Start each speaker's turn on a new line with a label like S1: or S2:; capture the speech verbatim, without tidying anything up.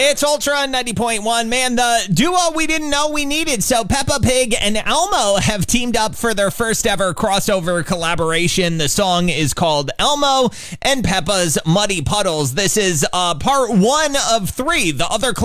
S1: It's Ultra ninety point one. Man, the duo we didn't know we needed. So Peppa Pig and Elmo have teamed up for their first ever crossover collaboration. The song is called Elmo and Peppa's Muddy Puddles. This is uh, part one of three. The other